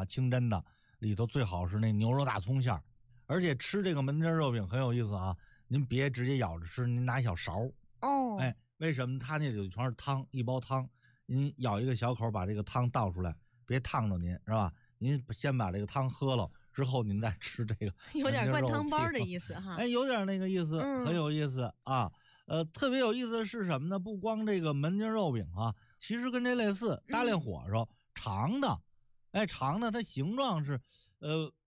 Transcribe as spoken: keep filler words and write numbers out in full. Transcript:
啊，清真的，里头最好是那牛肉大葱馅儿。而且吃这个门筋肉饼很有意思啊，您别直接咬着吃，您拿一小勺。 哦， 哎，为什么？它那里全是汤，一包汤，您咬一个小口，把这个汤倒出来，别烫着您，是吧？您先把这个汤喝了之后，您再吃这个， 有点灌汤包的意思哈。 哎，有点那个意思， 嗯、 很有意思啊。呃，特别有意思的是什么呢？不光这个门筋肉饼啊，其实跟这类似，大连火烧、嗯、长的，哎，长的它形状是，呃，